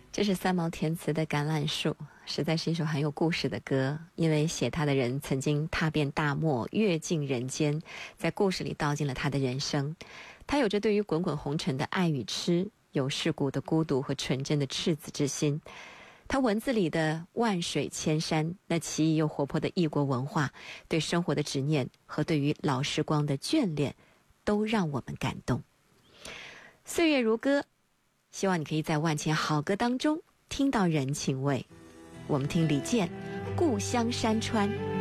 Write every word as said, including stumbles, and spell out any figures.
这是三毛填词的《橄榄树》，实在是一首很有故事的歌。因为写它的人曾经踏遍大漠，阅尽人间，在故事里道尽了他的人生。他有着对于滚滚红尘的爱与痴，有世故的孤独和纯真的赤子之心。他文字里的万水千山，那奇异又活泼的异国文化，对生活的执念和对于老时光的眷恋，都让我们感动。岁月如歌，希望你可以在万千好歌当中听到人情味。我们听李健《故乡山川》。